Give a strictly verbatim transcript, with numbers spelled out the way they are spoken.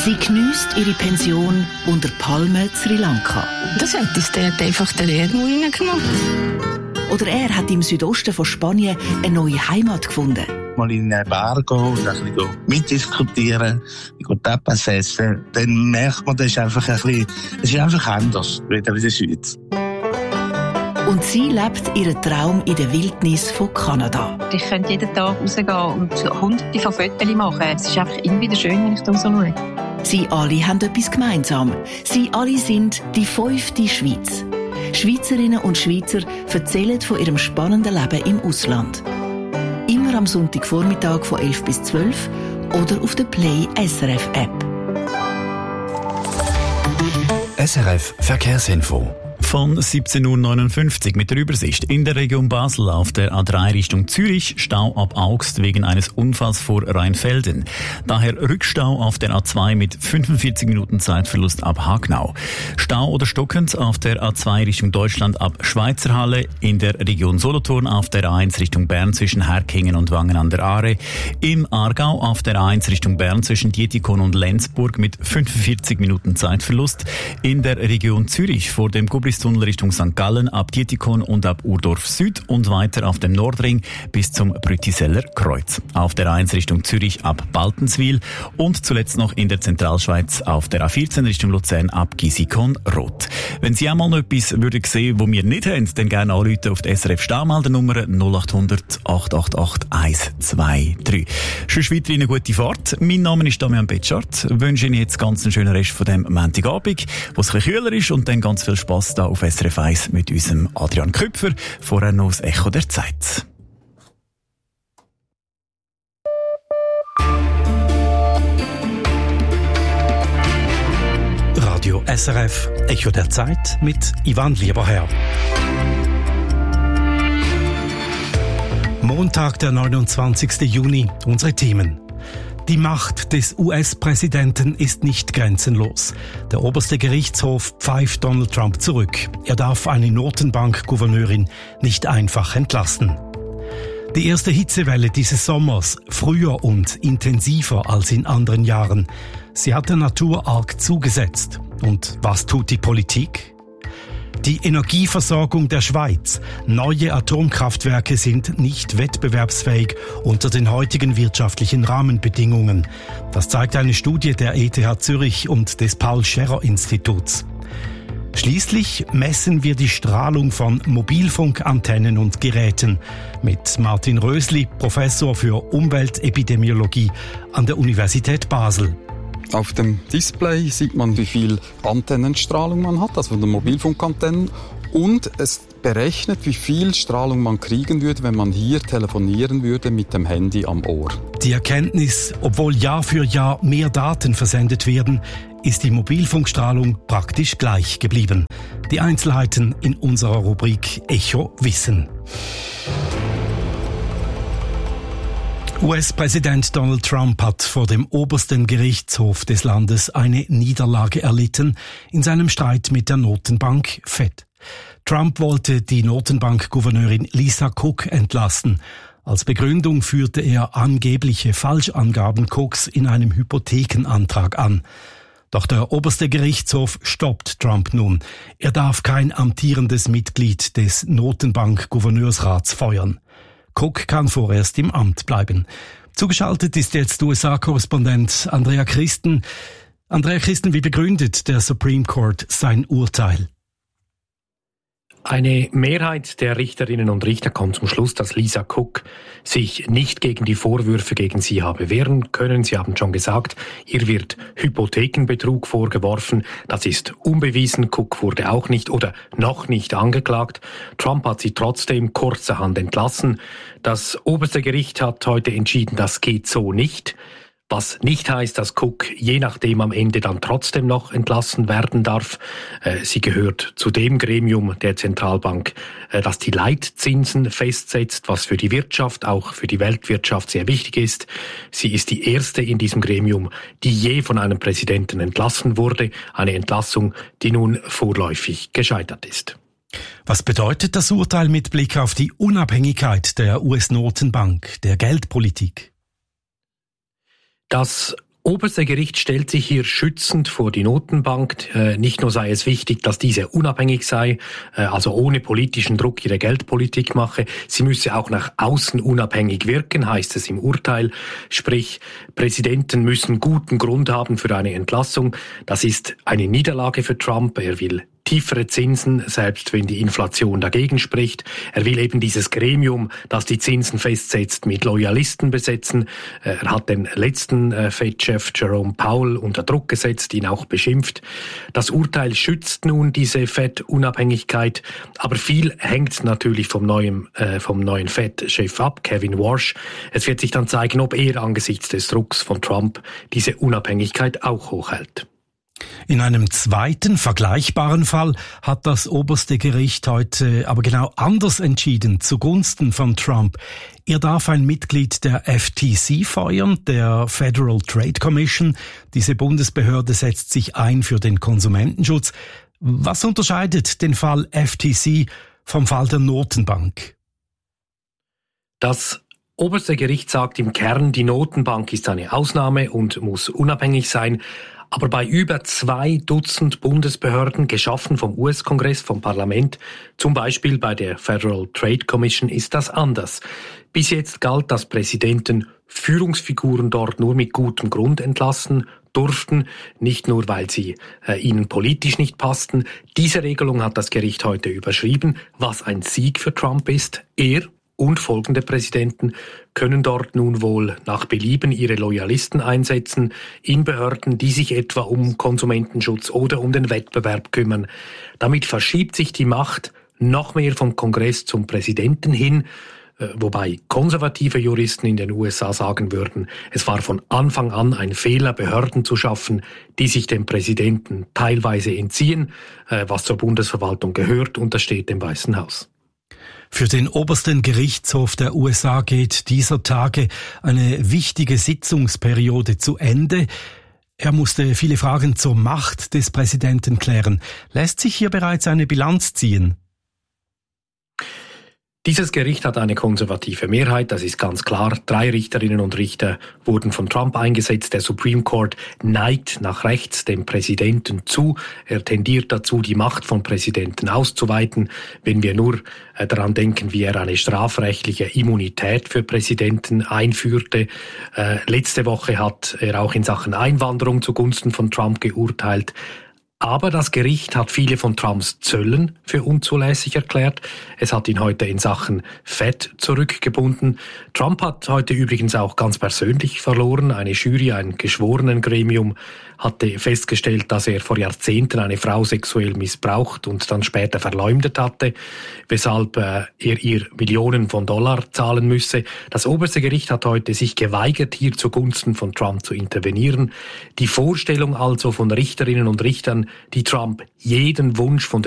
Sie geniesst ihre Pension unter Palmen Sri Lanka. Das hat uns dort einfach den Erdmau reingemacht. Oder er hat im Südosten von Spanien eine neue Heimat gefunden. Mal in eine Bar gehen und ein bisschen mitdiskutieren, Tapas essen, dann merkt man, das ist einfach ein bisschen, es ist einfach anders, wieder in der Schweiz. Und sie lebt ihren Traum in der Wildnis von Kanada. Ich könnte jeden Tag rausgehen und hunderte von Fotos machen. Es ist einfach immer wieder schön, wenn ich da so schaue. Sie alle haben etwas gemeinsam. Sie alle sind die fünfte Schweiz. Schweizerinnen und Schweizer erzählen von ihrem spannenden Leben im Ausland. Immer am Sonntagvormittag von elf bis zwölf oder auf der Play S R F App. S R F Verkehrsinfo. Von siebzehn Uhr neunundfünfzig mit der Übersicht. In der Region Basel auf der A drei Richtung Zürich Stau ab Augst wegen eines Unfalls vor Rheinfelden. Daher Rückstau auf der A zwei mit fünfundvierzig Minuten Zeitverlust ab Hagnau. Stau oder stockend auf der A zwei Richtung Deutschland ab Schweizerhalle. In der Region Solothurn auf der A eins Richtung Bern zwischen Herkingen und Wangen an der Aare. Im Aargau auf der A eins Richtung Bern zwischen Dietikon und Lenzburg mit fünfundvierzig Minuten Zeitverlust. In der Region Zürich vor dem Gubristunnel Richtung Sankt Gallen ab Dietikon und ab Urdorf Süd und weiter auf dem Nordring bis zum Brütiseller Kreuz. Auf der A eins Richtung Zürich ab Baltenswil und zuletzt noch in der Zentralschweiz auf der A vierzehn Richtung Luzern ab Gisikon Rot. Wenn Sie auch mal noch etwas würden sehen, wo wir nicht haben, dann gerne anrufen auf die S R F Staumeldernummer null acht hundert acht acht acht eins zwei drei. Sonst weiterhin eine gute Fahrt. Mein Name ist Damian Betschart. Ich wünsche Ihnen jetzt ganz einen schönen Rest von dem Montagabend, wo es ein bisschen kühler ist und dann ganz viel Spass da auf S R F eins mit unserem Adrian Köpfer. Vorher noch das Echo der Zeit. Radio S R F, Echo der Zeit mit Ivan Lieberherr. Montag, der neunundzwanzigsten Juni, unsere Themen. Die Macht des U S-Präsidenten ist nicht grenzenlos. Der oberste Gerichtshof pfeift Donald Trump zurück. Er darf eine Notenbank-Gouverneurin nicht einfach entlassen. Die erste Hitzewelle dieses Sommers, früher und intensiver als in anderen Jahren. Sie hat der Natur arg zugesetzt. Und was tut die Politik? Die Energieversorgung der Schweiz. Neue Atomkraftwerke sind nicht wettbewerbsfähig unter den heutigen wirtschaftlichen Rahmenbedingungen. Das zeigt eine Studie der E T H Zürich und des Paul-Scherrer-Instituts. Schließlich messen wir die Strahlung von Mobilfunkantennen und Geräten mit Martin Rösli, Professor für Umweltepidemiologie an der Universität Basel. Auf dem Display sieht man, wie viel Antennenstrahlung man hat, also von den Mobilfunkantennen. Und es berechnet, wie viel Strahlung man kriegen würde, wenn man hier telefonieren würde mit dem Handy am Ohr. Die Erkenntnis, obwohl Jahr für Jahr mehr Daten versendet werden, ist die Mobilfunkstrahlung praktisch gleich geblieben. Die Einzelheiten in unserer Rubrik Echo Wissen. U S-Präsident Donald Trump hat vor dem obersten Gerichtshof des Landes eine Niederlage erlitten in seinem Streit mit der Notenbank Fed. Trump wollte die Notenbank-Gouverneurin Lisa Cook entlassen. Als Begründung führte er angebliche Falschangaben Cooks in einem Hypothekenantrag an. Doch der oberste Gerichtshof stoppt Trump nun. Er darf kein amtierendes Mitglied des Notenbank-Gouverneursrats feuern. Cook kann vorerst im Amt bleiben. Zugeschaltet ist jetzt U S A-Korrespondent Andrea Christen. Andrea Christen, wie begründet der Supreme Court sein Urteil? Eine Mehrheit der Richterinnen und Richter kommt zum Schluss, dass Lisa Cook sich nicht gegen die Vorwürfe gegen sie habe wehren können. Sie haben schon gesagt, ihr wird Hypothekenbetrug vorgeworfen. Das ist unbewiesen. Cook wurde auch nicht oder noch nicht angeklagt. Trump hat sie trotzdem kurzerhand entlassen. Das oberste Gericht hat heute entschieden, das geht so nicht. Was nicht heißt, dass Cook je nachdem am Ende dann trotzdem noch entlassen werden darf. Sie gehört zu dem Gremium der Zentralbank, das die Leitzinsen festsetzt, was für die Wirtschaft, auch für die Weltwirtschaft sehr wichtig ist. Sie ist die erste in diesem Gremium, die je von einem Präsidenten entlassen wurde. Eine Entlassung, die nun vorläufig gescheitert ist. Was bedeutet das Urteil mit Blick auf die Unabhängigkeit der U S-Notenbank, der Geldpolitik? Das oberste Gericht stellt sich hier schützend vor die Notenbank. Äh, nicht nur sei es wichtig, dass diese unabhängig sei, äh, also ohne politischen Druck ihre Geldpolitik mache, sie müsse auch nach außen unabhängig wirken, heißt es im Urteil. Sprich, Präsidenten müssen guten Grund haben für eine Entlassung. Das ist eine Niederlage für Trump. Er will tiefere Zinsen, selbst wenn die Inflation dagegen spricht. Er will eben dieses Gremium, das die Zinsen festsetzt, mit Loyalisten besetzen. Er hat den letzten Fed-Chef Jerome Powell unter Druck gesetzt, ihn auch beschimpft. Das Urteil schützt nun diese Fed-Unabhängigkeit, aber viel hängt natürlich vom neuen, äh, vom neuen Fed-Chef ab, Kevin Warsh. Es wird sich dann zeigen, ob er angesichts des Drucks von Trump diese Unabhängigkeit auch hochhält. In einem zweiten vergleichbaren Fall hat das oberste Gericht heute aber genau anders entschieden, zugunsten von Trump. Er darf ein Mitglied der F T C feuern, der Federal Trade Commission. Diese Bundesbehörde setzt sich ein für den Konsumentenschutz. Was unterscheidet den Fall F T C vom Fall der Notenbank? Das oberste Gericht sagt im Kern, die Notenbank ist eine Ausnahme und muss unabhängig sein. Aber bei über zwei Dutzend Bundesbehörden, geschaffen vom U S-Kongress, vom Parlament, zum Beispiel bei der Federal Trade Commission, ist das anders. Bis jetzt galt, dass Präsidenten Führungsfiguren dort nur mit gutem Grund entlassen durften, nicht nur, weil sie äh, ihnen politisch nicht passten. Diese Regelung hat das Gericht heute überschrieben, was ein Sieg für Trump ist. Er und folgende Präsidenten können dort nun wohl nach Belieben ihre Loyalisten einsetzen in Behörden, die sich etwa um Konsumentenschutz oder um den Wettbewerb kümmern. Damit verschiebt sich die Macht noch mehr vom Kongress zum Präsidenten hin, wobei konservative Juristen in den U S A sagen würden, es war von Anfang an ein Fehler, Behörden zu schaffen, die sich dem Präsidenten teilweise entziehen, was zur Bundesverwaltung gehört, und das steht dem Weißen Haus. Für den obersten Gerichtshof der U S A geht dieser Tage eine wichtige Sitzungsperiode zu Ende. Er musste viele Fragen zur Macht des Präsidenten klären. Lässt sich hier bereits eine Bilanz ziehen? Dieses Gericht hat eine konservative Mehrheit, das ist ganz klar. Drei Richterinnen und Richter wurden von Trump eingesetzt. Der Supreme Court neigt nach rechts dem Präsidenten zu. Er tendiert dazu, die Macht von Präsidenten auszuweiten. Wenn wir nur äh, daran denken, wie er eine strafrechtliche Immunität für Präsidenten einführte. Äh, letzte Woche hat er auch in Sachen Einwanderung zugunsten von Trump geurteilt. Aber das Gericht hat viele von Trumps Zöllen für unzulässig erklärt. Es hat ihn heute in Sachen Fed zurückgebunden. Trump hat heute übrigens auch ganz persönlich verloren. Eine Jury, ein Geschworenengremium, hatte festgestellt, dass er vor Jahrzehnten eine Frau sexuell missbraucht und dann später verleumdet hatte, weshalb äh, er ihr Millionen von Dollar zahlen müsse. Das oberste Gericht hat heute sich geweigert, hier zugunsten von Trump zu intervenieren. Die Vorstellung also von Richterinnen und Richtern, die Trump jeden Wunsch von der